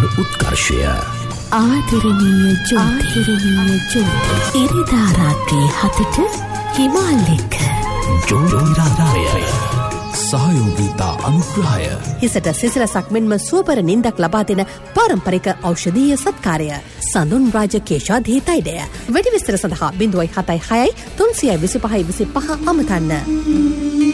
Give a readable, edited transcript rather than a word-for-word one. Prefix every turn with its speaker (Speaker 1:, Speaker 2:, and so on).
Speaker 1: උත්කර්ෂය
Speaker 2: ආදරණීය ජෝති ඉරිදා රාත්‍රී 7ට හිමාලයක
Speaker 1: ජෝතිරාරාය සහයෝගීතා අනුග්‍රහය
Speaker 2: හිසට සිසිලසක් මෙන්ම සුවපර නින්දක් ලබා දෙන පාරම්පරික ඖෂධීය සත්කාරය සඳුන් රාජ කේශාධී තෛලය වැඩි විස්තර සඳහා 076 325 25 අමතන්න.